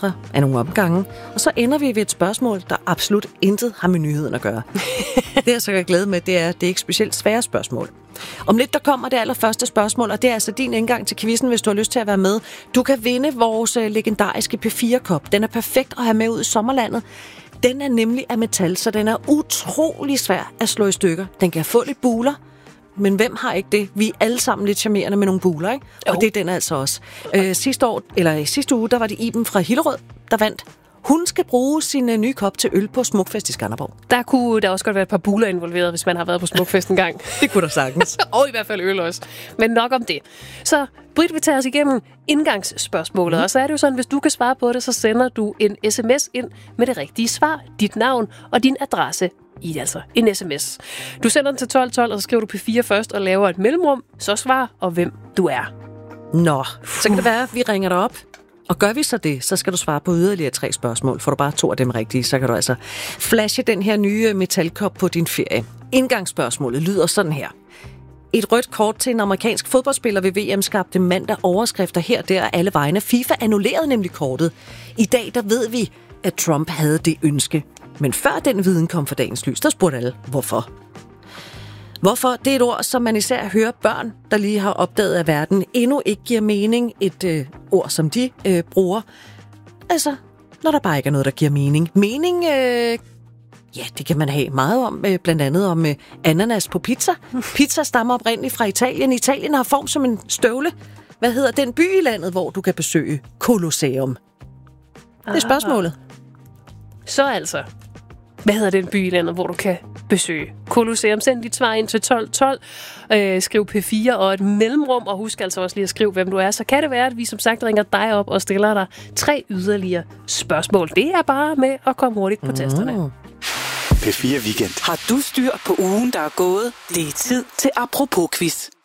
andre af nogle omgange. Og så ender vi ved et spørgsmål, der absolut intet har med nyheden at gøre. Det jeg så kan glæde med, det er ikke specielt svære spørgsmål. Om lidt der kommer det allerførste spørgsmål, og det er altså din indgang til quizzen, hvis du har lyst til at være med. Du kan vinde vores legendariske P4-kop. Den er perfekt at have med ud i sommerlandet. Den er nemlig af metal, så den er utrolig svær at slå i stykker. Den kan få lidt buler, men hvem har ikke det? Vi er alle sammen lidt charmerende med nogle buler, ikke? Og det er den altså også. Sidste uge, der var det Iben fra Hillerød, der vandt. Hun skal bruge sin nye kop til øl på Smukfest i Skanderborg. Der kunne der også godt være et par buler involveret, hvis man har været på Smukfest en gang. Det kunne der sagtens. Og i hvert fald øl også. Men nok om det. Så Britt vil tage os igennem indgangsspørgsmålet. Og så er det jo sådan, hvis du kan svare på det, så sender du en sms ind med det rigtige svar, dit navn og din adresse i altså en sms. Du sender den til 1212, og så skriver du P4 først og laver et mellemrum, så svar og hvem du er. Nå, så kan det være, at vi ringer dig op. Og gør vi så det, så skal du svare på yderligere 3 spørgsmål. Får du bare 2 af dem rigtige, så kan du altså flashe den her nye metalkop på din ferie. Indgangsspørgsmålet lyder sådan her. Et rødt kort til en amerikansk fodboldspiller ved VM skabte mandag overskrifter her og der alle vegne. FIFA annullerede nemlig kortet. I dag der ved vi, at Trump havde det ønske. Men før den viden kom for dagens lys, der spurgte alle, hvorfor? Hvorfor? Det er et ord, som man især hører børn, der lige har opdaget, at verden endnu ikke giver mening. Et ord, som de bruger. Altså, når der bare ikke er noget, der giver mening. Mening, ja, det kan man have meget om. Blandt andet om ananas på pizza. Pizza stammer oprindeligt fra Italien. Italien har form som en støvle. Hvad hedder den by i landet, hvor du kan besøge Colosseum? Det er spørgsmålet. Så altså, hvad hedder den by i landet, hvor du kan besøge Colosseum? Send dit svar ind til 1212. Skriv P4 og et mellemrum, og husk altså også lige at skrive, hvem du er. Så kan det være, at vi som sagt ringer dig op og stiller dig 3 yderligere spørgsmål. Det er bare med at komme hurtigt på tasterne. P4 Weekend. Har du styr på ugen, der er gået? Det er tid til Apropos-quiz.